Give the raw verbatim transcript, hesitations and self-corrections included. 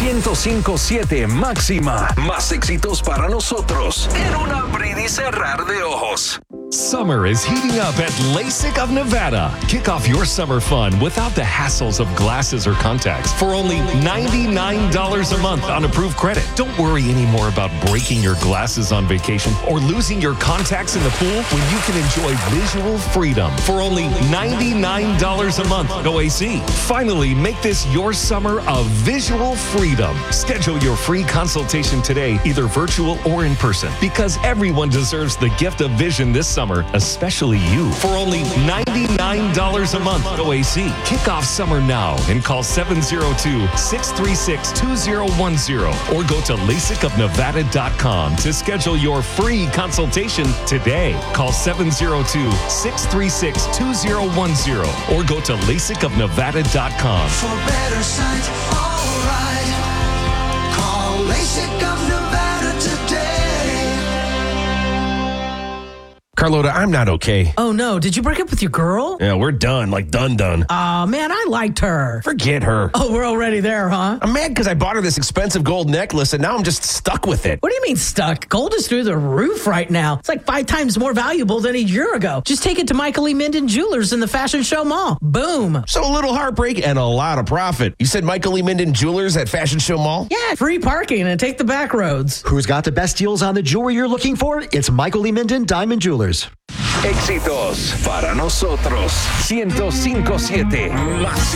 ciento cinco punto siete Máxima. Más éxitos para nosotros en un abrir y cerrar de ojos. Summer is heating up at LASIK of Nevada. Kick off your summer fun without the hassles of glasses or contacts for only ninety-nine dollars a month on approved credit. Don't worry anymore about breaking your glasses on vacation or losing your contacts in the pool when you can enjoy visual freedom for only ninety-nine dollars a month. O A C. Finally, make this your summer of visual freedom. Schedule your free consultation today, either virtual or in person, because everyone deserves the gift of vision this summer, especially you, for only ninety-nine dollars a month. O A C. Kick off summer now and call seven oh two, six three six, two oh one oh or go to LASIK of Nevada dot com to schedule your free consultation today. Call seven oh two, six three six, two oh one oh or go to LASIK of Nevada dot com. For better sight, all right. Call LASIK of Nevada today. Carlota, I'm not okay. Oh, no. Did you break up with your girl? Yeah, we're done. Like, done, done. Oh, man, I liked her. Forget her. Oh, we're already there, huh? I'm mad because I bought her this expensive gold necklace, and now I'm just stuck with it. What do you mean stuck? Gold is through the roof right now. It's like five times more valuable than a year ago. Just take it to Michael E. Minden Jewelers in the Fashion Show Mall. Boom. So a little heartbreak and a lot of profit. You said Michael E. Minden Jewelers at Fashion Show Mall? Yeah, free parking and take the back roads. Who's got the best deals on the jewelry you're looking for? It's Michael E. Minden Diamond Jewelers. Éxitos para nosotros. ciento cinco punto siete Máxima.